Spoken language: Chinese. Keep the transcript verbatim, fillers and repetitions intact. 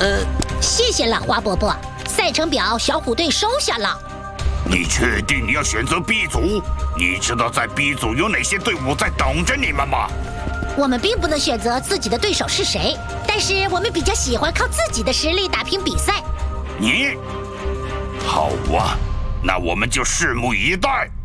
呃，谢谢浪花伯伯，赛程表小虎队收下了。 你确定你要选择 B 组？你知道在 B 组有哪些队伍在等着你们吗？ 我们并不能选择自己的对手是谁，但是我们比较喜欢靠自己的实力打拼比赛。 你，好啊，那我们就拭目以待。